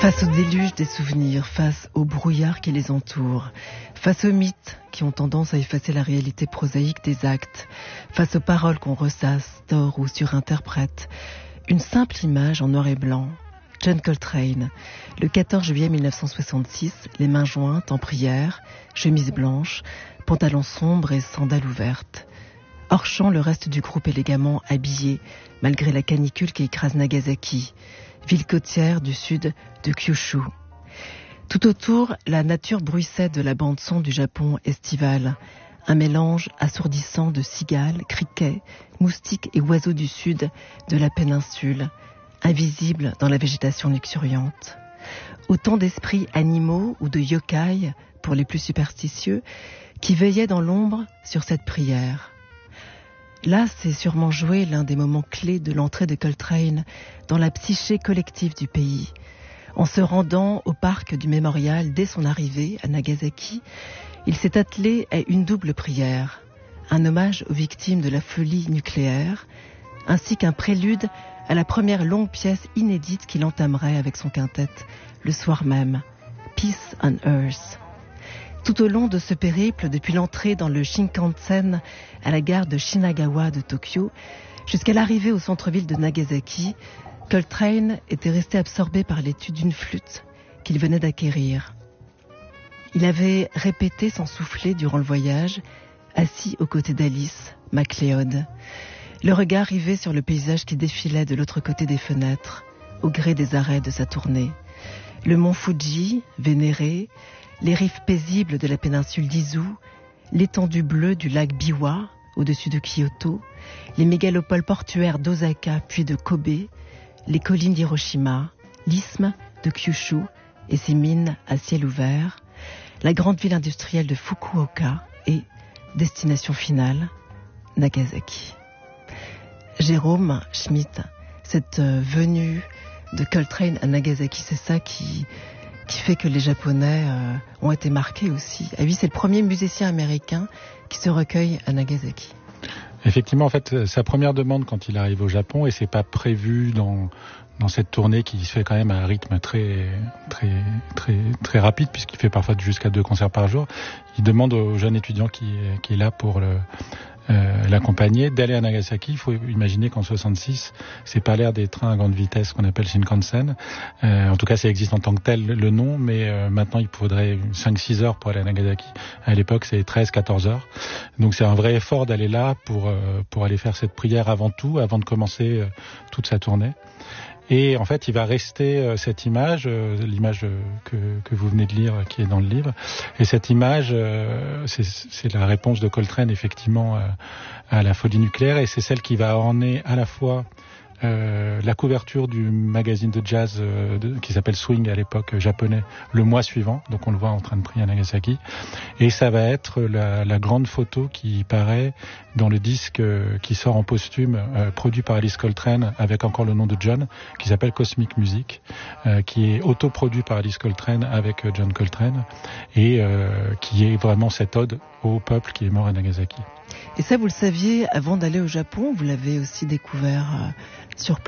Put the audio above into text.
Face au déluge des souvenirs, face au brouillard qui les entoure, face aux mythes qui ont tendance à effacer la réalité prosaïque des actes, face aux paroles qu'on ressasse, tord ou surinterprète, une simple image en noir et blanc. John Coltrane, le 14 juillet 1966, les mains jointes en prière, chemise blanche, pantalon sombre et sandales ouvertes. Hors champ, le reste du groupe élégamment habillé, malgré la canicule qui écrase Nagasaki, ville côtière du sud de Kyushu. Tout autour, la nature bruissait de la bande-son du Japon estival, un mélange assourdissant de cigales, criquets, moustiques et oiseaux du sud de la péninsule, invisibles dans la végétation luxuriante. Autant d'esprits animaux ou de yokai, pour les plus superstitieux, qui veillaient dans l'ombre sur cette prière. Là, c'est sûrement joué l'un des moments clés de l'entrée de Coltrane dans la psyché collective du pays. En se rendant au parc du mémorial dès son arrivée à Nagasaki, il s'est attelé à une double prière, un hommage aux victimes de la folie nucléaire, ainsi qu'un prélude à la première longue pièce inédite qu'il entamerait avec son quintet le soir même, Peace on Earth. Tout au long de ce périple, depuis l'entrée dans le Shinkansen à la gare de Shinagawa de Tokyo, jusqu'à l'arrivée au centre-ville de Nagasaki, Coltrane était resté absorbé par l'étude d'une flûte qu'il venait d'acquérir. Il avait répété sans souffler durant le voyage, assis aux côtés d'Alice MacLeod, le regard rivé sur le paysage qui défilait de l'autre côté des fenêtres, au gré des arrêts de sa tournée. Le mont Fuji, vénéré, les rives paisibles de la péninsule d'Izu, l'étendue bleue du lac Biwa, au-dessus de Kyoto, les mégalopoles portuaires d'Osaka puis de Kobe, les collines d'Hiroshima, l'isthme de Kyushu et ses mines à ciel ouvert, la grande ville industrielle de Fukuoka et, destination finale, Nagasaki. Jérôme Schmitt, cette venue de Coltrane à Nagasaki, c'est ça qui fait que les Japonais ont été marqués aussi. Ah oui, c'est le premier musicien américain qui se recueille à Nagasaki. Effectivement, en fait, sa première demande quand il arrive au Japon, et c'est pas prévu dans cette tournée qui se fait quand même à un rythme très rapide, puisqu'il fait parfois jusqu'à 2 concerts par jour, il demande au jeune étudiant qui est là pour l'accompagner d'aller à Nagasaki. Il faut imaginer qu'en 66, c'est pas l'ère des trains à grande vitesse qu'on appelle Shinkansen. En tout cas, ça existe en tant que tel le nom, mais maintenant il faudrait 5-6 heures pour aller à Nagasaki. À l'époque, c'est 13-14 heures. Donc c'est un vrai effort d'aller là pour aller faire cette prière avant de commencer toute sa tournée. Et en fait, il va rester cette image, l'image que vous venez de lire, qui est dans le livre. Et cette image, c'est la réponse de Coltrane, effectivement, à la folie nucléaire. Et c'est celle qui va orner à la fois la couverture du magazine de jazz qui s'appelle Swing à l'époque japonais le mois suivant. Donc on le voit en train de prier à Nagasaki. Et ça va être la grande photo qui paraît dans le disque qui sort en posthume, produit par Alice Coltrane avec encore le nom de John, qui s'appelle Cosmic Music, qui est autoproduit par Alice Coltrane avec John Coltrane et qui est vraiment cette ode au peuple qui est mort à Nagasaki. Et ça, vous le saviez avant d'aller au Japon, vous l'avez aussi découvert sur place?